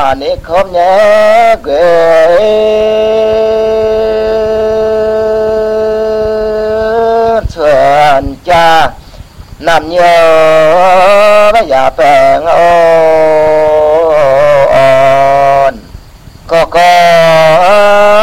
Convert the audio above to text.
mà ní không nhớ ghê xuân cha nằm nhớ bây giờ bèn ô